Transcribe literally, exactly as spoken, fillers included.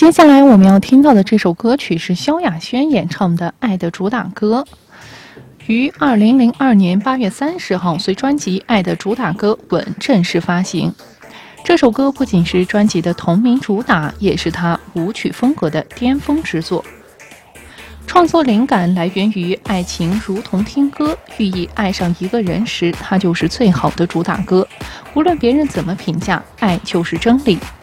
接下来我们要听到的这首歌曲是萧亚轩演唱的《爱的主打歌》，于二零零二年八月三十号随专辑《爱的主打歌》稳正式发行。这首歌不仅是专辑的同名主打，也是他舞曲风格的巅峰之作。创作灵感来源于爱情如同听歌，寓意爱上一个人时，它就是最好的主打歌。无论别人怎么评价，爱就是真理。